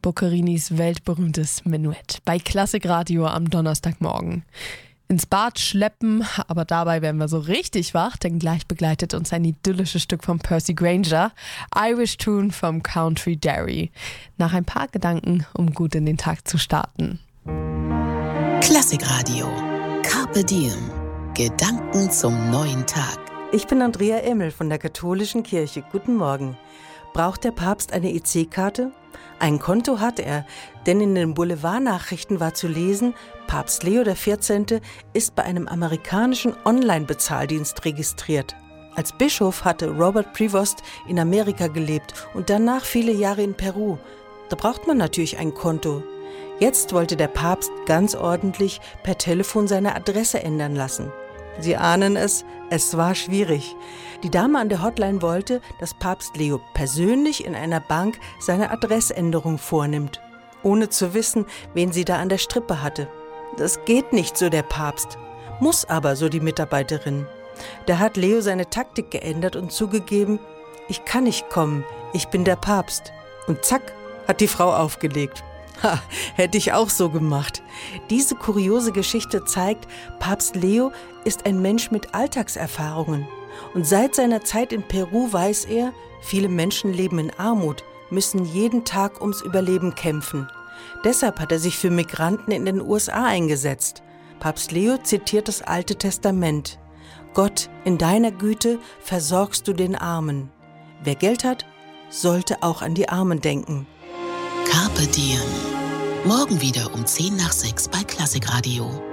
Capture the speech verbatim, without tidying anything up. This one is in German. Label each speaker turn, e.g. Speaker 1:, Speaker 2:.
Speaker 1: Boccarinis weltberühmtes Menuett bei Klassikradio am Donnerstagmorgen. Ins Bad schleppen, aber dabei werden wir so richtig wach, denn gleich begleitet uns ein idyllisches Stück von Percy Grainger, Irish Tune vom Country Dairy. Nach ein paar Gedanken, um gut in den Tag zu starten.
Speaker 2: Klassikradio. Carpe Diem. Gedanken zum neuen Tag.
Speaker 3: Ich bin Andrea Emmel von der Katholischen Kirche. Guten Morgen. Braucht der Papst eine E C-Karte? Ein Konto hat er, denn in den Boulevardnachrichten war zu lesen, Papst Leo der vierzehnte. ist bei einem amerikanischen Online-Bezahldienst registriert. Als Bischof hatte Robert Prevost in Amerika gelebt und danach viele Jahre in Peru. Da braucht man natürlich ein Konto. Jetzt wollte der Papst ganz ordentlich per Telefon seine Adresse ändern lassen. Sie ahnen es, es war schwierig. Die Dame an der Hotline wollte, dass Papst Leo persönlich in einer Bank seine Adressänderung vornimmt, ohne zu wissen, wen sie da an der Strippe hatte. Das geht nicht, so der Papst. Muss aber, so die Mitarbeiterin. Da hat Leo seine Taktik geändert und zugegeben, ich kann nicht kommen, ich bin der Papst. Und zack, hat die Frau aufgelegt. Ha, hätte ich auch so gemacht. Diese kuriose Geschichte zeigt, Papst Leo ist ein Mensch mit Alltagserfahrungen. Und seit seiner Zeit in Peru weiß er, viele Menschen leben in Armut, müssen jeden Tag ums Überleben kämpfen. Deshalb hat er sich für Migranten in den U S A eingesetzt. Papst Leo zitiert das Alte Testament. Gott, in deiner Güte versorgst du den Armen. Wer Geld hat, sollte auch an die Armen denken.
Speaker 2: Carpe Diem. Morgen wieder um zehn nach sechs bei Klassikradio.